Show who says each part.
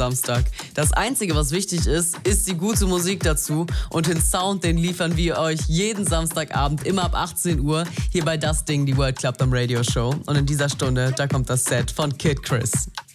Speaker 1: Samstag. Das Einzige, was wichtig ist die gute Musik dazu. Und den Sound, den liefern wir euch jeden Samstagabend, immer ab 18 Uhr, hier bei Das Ding, die World Club am Radio Show. Und in dieser Stunde, da kommt das Set von Kid Chris.